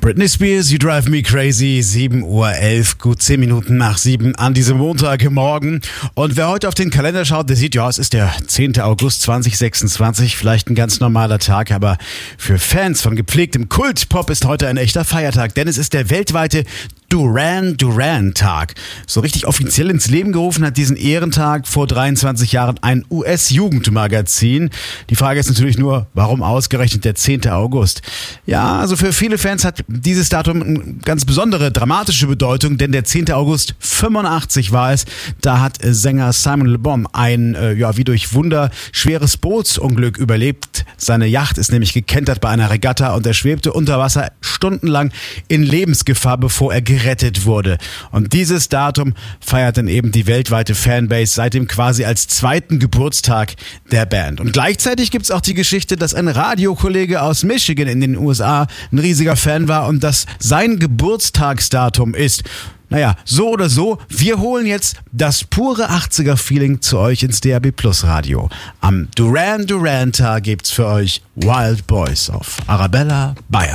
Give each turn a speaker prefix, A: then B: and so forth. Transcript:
A: Britney Spears, You Drive Me Crazy, 7:11 Uhr, gut 10 Minuten nach 7 an diesem Montagmorgen. Und wer heute auf den Kalender schaut, der sieht, ja, es ist der 10. August 2026, vielleicht ein ganz normaler Tag, aber für Fans von gepflegtem Kultpop ist heute ein echter Feiertag, denn es ist der weltweite Duran Duran Tag. So richtig offiziell ins Leben gerufen hat diesen Ehrentag vor 23 Jahren ein US-Jugendmagazin. Die Frage ist natürlich nur, warum ausgerechnet der 10. August? Ja, also für viele Fans hat dieses Datum eine ganz besondere, dramatische Bedeutung, denn der 10. August 85 war es. Da hat Sänger Simon Le Bon ein, wie durch Wunder, schweres Bootsunglück überlebt. Seine Yacht ist nämlich gekentert bei einer Regatta und er schwebte unter Wasser stundenlang in Lebensgefahr, bevor er gerettet wurde. Und dieses Datum feiert dann eben die weltweite Fanbase seitdem quasi als zweiten Geburtstag der Band. Und gleichzeitig gibt's auch die Geschichte, dass ein Radiokollege aus Michigan in den USA ein riesiger Fan war und das sein Geburtstagsdatum ist. Naja, so oder so, wir holen jetzt das pure 80er-Feeling zu euch ins DAB Plus Radio. Am Duran Duran Tag gibt's für euch Wild Boys auf Arabella Bayern.